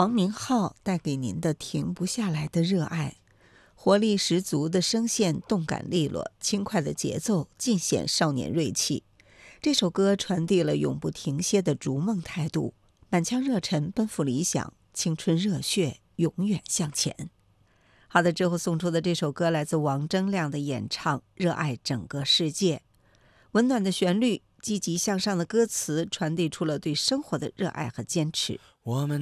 黄明昊带给您的停不下来的热爱，活力十足的声线，动感利落，轻快的节奏尽显少年锐气。这首歌传递了永不停歇的逐梦态度，满腔热忱奔赴理想，青春热血永远向前。好的，之后送出的这首歌来自王铮亮的演唱《热爱整个世界》，温暖的旋律，积极向上的歌词，传递出了对生活的热爱和坚持。 我们